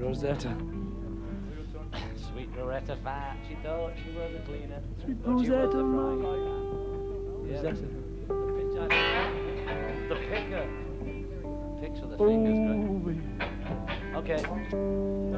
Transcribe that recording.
Rosetta. Sweet Rosetta fat. She thought she was a cleaner. Sweet But she was Rosetta, a my frying pan. Yeah. Rosetta. The picker. Picks with the Oh, fingers, baby. great. Okay.